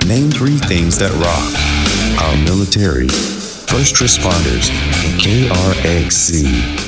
Name three things that rock. Our military, first responders, and KRXC.